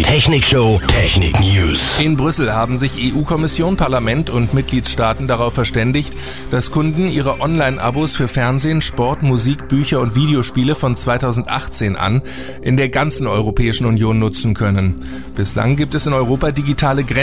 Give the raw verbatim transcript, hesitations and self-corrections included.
Technikshow Technik News. In Brüssel haben sich E U-Kommission, Parlament und Mitgliedstaaten darauf verständigt, dass Kunden ihre Online-Abos für Fernsehen, Sport, Musik, Bücher und Videospiele von zweitausendachtzehn an in der ganzen Europäischen Union nutzen können. Bislang gibt es in Europa digitale Grenzen